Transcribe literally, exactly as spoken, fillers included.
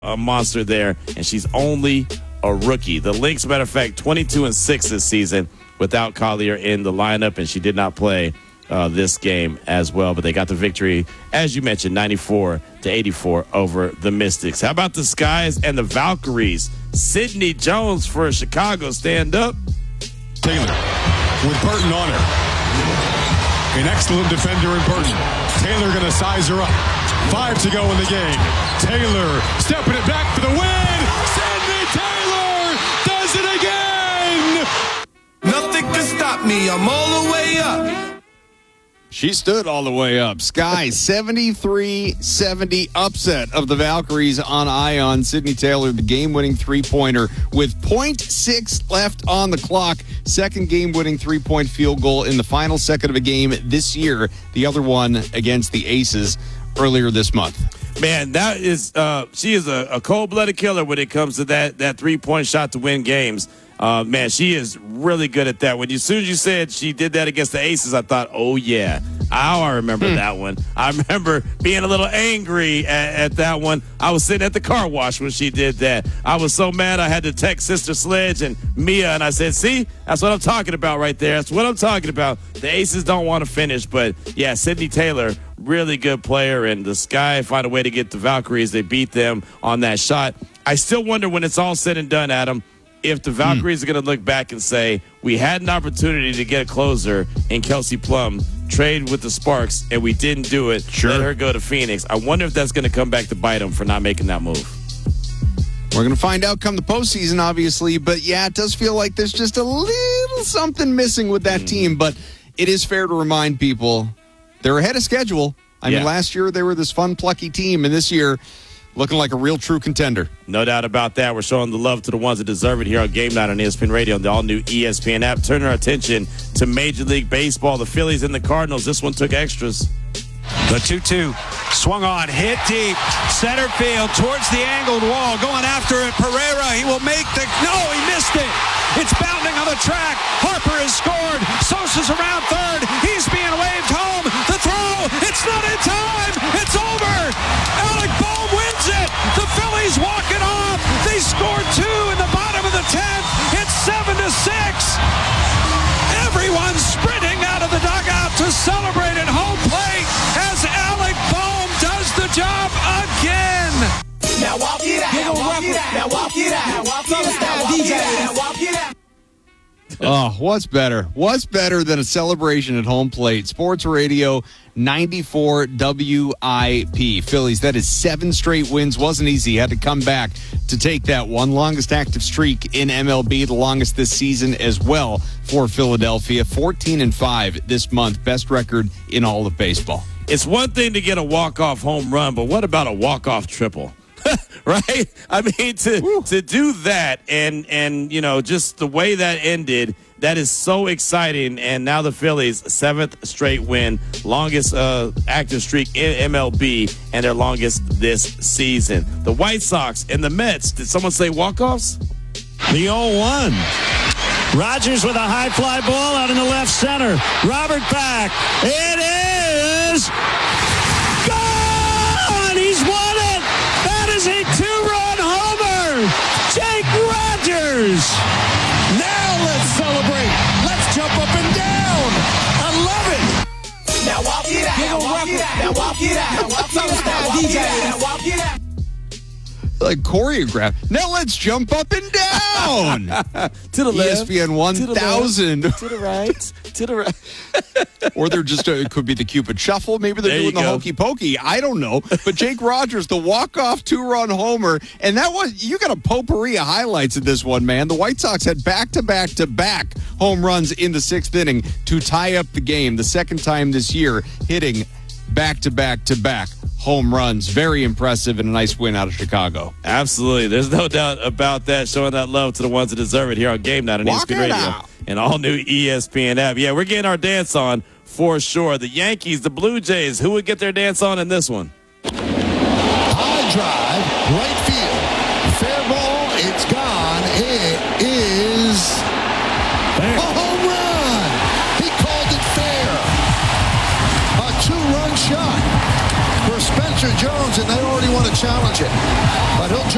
a monster there, and she's only a rookie. The Lynx, matter of fact, twenty-two and six this season without Collier in the lineup, and she did not play uh, this game as well. But they got the victory, as you mentioned, ninety-four to eighty-four over the Mystics. How about the Skies and the Valkyries? Sydney Jones for Chicago. Stand up. Taylor with Burton on her. An excellent defender in Burton. Taylor going to size her up. Five to go in the game. Taylor stepping it back for the win. Sydney Taylor does it again. Nothing can stop me. I'm all the way up. She stood all the way up. Sky seventy-three seventy upset of the Valkyries on Ion. Sydney Taylor, the game-winning three-pointer with point six left on the clock. Second game-winning three-point field goal in the final second of a game this year. The other one against the Aces earlier this month. Man, that is uh, she is a, a cold-blooded killer when it comes to that that three-point shot to win games. Uh, man, she is really good at that. When you, as soon as you said she did that against the Aces, I thought, oh, yeah. Oh, I remember hmm. that one. I remember being a little angry at, at that one. I was sitting at the car wash when she did that. I was so mad I had to text Sister Sledge and Mia, and I said, see, that's what I'm talking about right there. That's what I'm talking about. The Aces don't want to finish, but, yeah, Sydney Taylor, really good player, and the Sky find a way to get the Valkyries. They beat them on that shot. I still wonder when it's all said and done, Adam, if the Valkyries mm. are going to look back and say, we had an opportunity to get a closer in Kelsey Plum, trade with the Sparks, and we didn't do it. Sure. Let her go to Phoenix. I wonder if that's going to come back to bite them for not making that move. We're going to find out come the postseason, obviously. But, yeah, it does feel like there's just a little something missing with that mm. team. But it is fair to remind people they're ahead of schedule. I yeah. mean, last year they were this fun, plucky team, and this year looking like a real true contender. No doubt about that. We're showing the love to the ones that deserve it here on Game Night on E S P N Radio and the all-new E S P N app. Turning our attention to Major League Baseball. The Phillies and the Cardinals. This one took extras. The two two swung on, hit deep, center field towards the angled wall, going after it. Pereira, he will make the, no, he missed it. It's bounding on the track. Harper has scored. Sosa's around third. He's being waved home. The throw, it's not in time. It's over. Alec Bohm wins it. The Phillies walk it off. They scored two in the bottom of the tenth. It's seven to six. Everyone's sprinting out of the dugout to celebrate at home plate as Alec Bohm does the job again. Now walk it out. Now walk it out. Now walk it out. Now walk it out. Now walk it out. Oh, what's better? What's better than a celebration at home plate? Sports Radio ninety-four W I P. Phillies, that is seven straight wins. Wasn't easy. Had to come back to take that one. Longest active streak in M L B, the longest this season as well for Philadelphia. fourteen and five this month. Best record in all of baseball. It's one thing to get a walk-off home run, but what about a walk-off triple? Right? I mean, to Woo. to do that and, and, you know, just the way that ended, that is so exciting. And now the Phillies, seventh straight win, longest uh, active streak in M L B, and their longest this season. The White Sox and the Mets, did someone say walk-offs? The oh one. Rogers with a high fly ball out in the left center. Robert back. It is gone! He's won it! That is a two-run homer! Jake Rogers! Now let's celebrate! Let's jump up and down! I love it! Now walk it out! Now walk it out! Now walk it out! Now walk it out! D J! Now walk it out! Like choreographed. Now let's jump up and down. To the left. E S P N one thousand. To the right. To the right. Or they're just, uh, it could be the Cupid Shuffle. Maybe they're there doing the go. hokey pokey. I don't know. But Jake Rogers, the walk-off two-run homer. And that was, you got a potpourri of highlights in this one, man. The White Sox had back-to-back-to-back home runs in the sixth inning to tie up the game. The second time this year, hitting back-to-back-to-back home runs. Very impressive and a nice win out of Chicago. Absolutely. There's no doubt about that. Showing that love to the ones that deserve it here on Game Night on E S P N Radio out. and all new E S P N app. Yeah, we're getting our dance on for sure. The Yankees, the Blue Jays, who would get their dance on in this one? High drive, right field. Fair ball, it's gone. It is fair. A home run. He called it fair. A two-run shot for Spencer Jones, and they already want to challenge it. But he'll